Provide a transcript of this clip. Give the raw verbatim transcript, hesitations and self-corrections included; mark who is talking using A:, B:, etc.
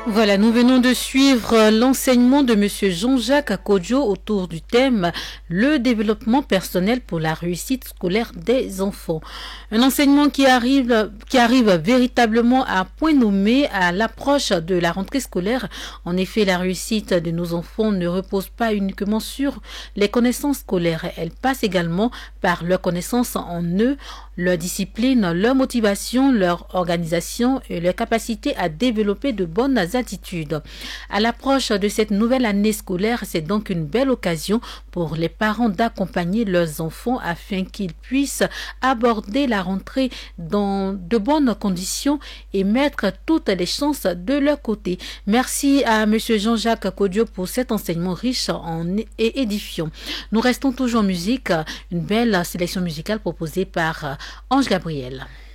A: Voilà, nous venons de suivre l'enseignement de Monsieur Jean-Jacques Akodjo autour du thème « Le développement personnel pour la réussite scolaire des enfants ». Un enseignement qui arrive, qui arrive véritablement à point nommé à l'approche de la rentrée scolaire. En effet, la réussite de nos enfants ne repose pas uniquement sur les connaissances scolaires. Elle passe également par leur connaissance en eux, leur discipline, leur motivation, leur organisation et leur capacité à développer de bonnes attitudes. À l'approche de cette nouvelle année scolaire, c'est donc une belle occasion pour les parents d'accompagner leurs enfants afin qu'ils puissent aborder la rentrée dans de bonnes conditions et mettre toutes les chances de leur côté. Merci à Monsieur Jean-Jacques Akodjo pour cet enseignement riche en et édifiant. Nous restons toujours en musique, une belle sélection musicale proposée par Ange Gabriel.